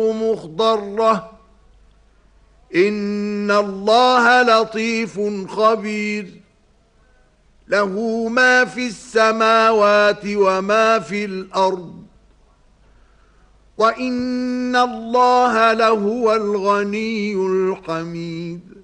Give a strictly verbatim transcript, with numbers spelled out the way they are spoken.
مخضرة إن الله لطيف خبير له ما في السماوات وما في الأرض وإن الله لهو الغني الحميد